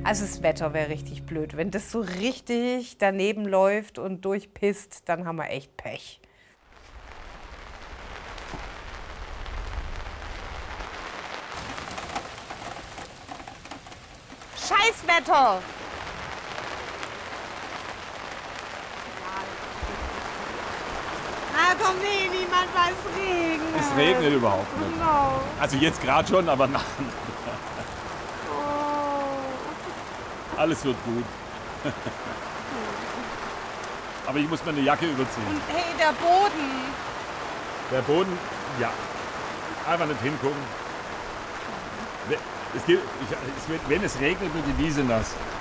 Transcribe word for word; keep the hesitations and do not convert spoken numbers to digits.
Also das Wetter wäre richtig blöd. Wenn das so richtig daneben läuft und durchpisst, dann haben wir echt Pech. Scheißwetter! Ah, komm, nee, niemand weiß Regen. Es regnet überhaupt nicht. Genau. Also jetzt gerade schon, aber nach. Oh. Alles wird gut. Aber ich muss mir eine Jacke überziehen. Und hey, der Boden. Der Boden, ja. Einfach nicht hingucken. Es gibt, ich, es wird, wenn es regnet, wird die Wiese nass.